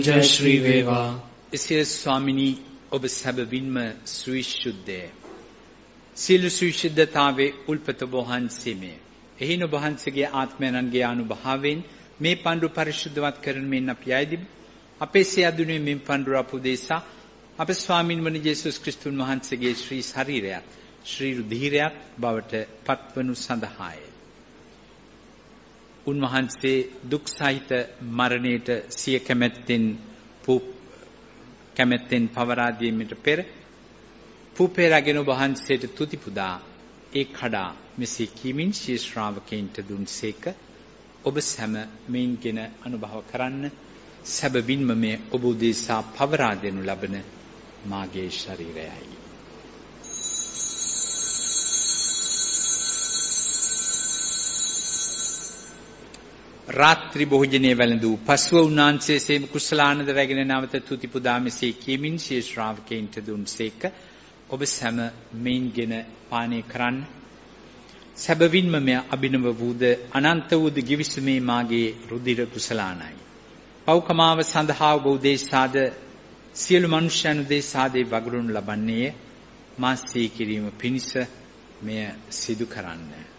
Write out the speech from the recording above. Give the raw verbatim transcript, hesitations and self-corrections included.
ජය ශ්‍රී වේවා. එසේ ස්වාමිනී ඔබ සැබවින්ම සවිශුද්ධය. සියලු සවිශුද්ධතාවේ උල්පත වහන්සේමය. එහින ඔබ වහන්සේගේ ආත්මයන්ගේ අනුභවයෙන් මේ පඬුර පරිශුද්ධවත් කරන මෙන් අපි ආයදිමු. අපේ සියදුනේ මෙන් පඬුර අපුදේසා අප ස්වාමීන් වන යේසුස් ක්‍රිස්තුන් වහන්සේගේ ශ්‍රී ශරීරයත් ශ්‍රී රුධිරයත් බවට පත්වනු සඳහාය. උන්වහන්සේ දුක් සහිත මරණයට සිය කැමැත්තෙන් පූ කැමැත්තෙන් පවරා දීමට පෙර පූපේරගෙන වහන්සේට තුති පුදා ඒ කඩා මෙසේ කීමින් ශී ශ්‍රාවකයන්ට දුන්සේක. ඔබ සැම මෙයින්ගෙන අනුභව කරන්න. සැබවින්ම මේ ඔබ උදෙසා පවරා දෙනු ලබන මාගේ ශරීරයයි. රාත්‍රී භෝජනයේ වැළඳූ පසුව උන්වහන්සේ සේම කුසලානන්ද රැගෙන නැවත තුති පුදා මෙසේ කියමින් ශී ශ්‍රාවකයන්ට දුන්සේක. ඔබ සැම මෙයින්ගෙන පානය කරන්න. සැබවින්ම මෙය අභිනව වූද අනන්ත වූද ගිවිසුමේ මාගේ රුධිර කුසලානයි. පෞකමාව සඳහා ඔබ උදෙසාද සියලු මනුෂ්‍යයන් උදෙසාද වගුරුන් ලබන්නේ මා සිහි කිරීම පිණිස මෙය සිදු කරන්න.